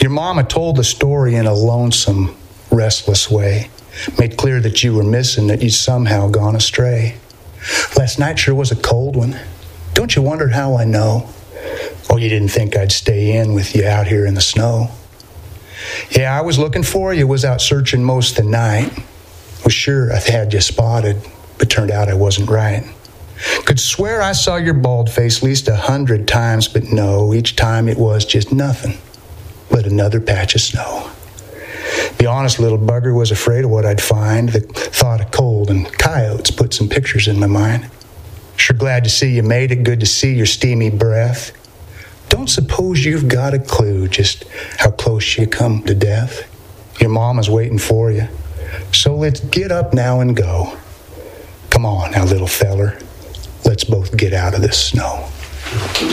Your mama told the story in a lonesome, restless way. Made clear that you were missing, that you'd somehow gone astray. Last night sure was a cold one. Don't you wonder how I know? Oh, you didn't think I'd stay in with you out here in the snow. Yeah, I was looking for you, was out searching most of the night. Was sure I had you spotted, but turned out I wasn't right. Could swear I saw your bald face at least 100 times, but no, each time it was just nothing but another patch of snow. Be honest, little bugger, was afraid of what I'd find. The thought of cold and coyotes put some pictures in my mind. Sure glad to see you made it, good to see your steamy breath. Don't suppose you've got a clue just how close you come to death? Your mama's waiting for you, so let's get up now and go. Come on now, little feller, let's both get out of this snow.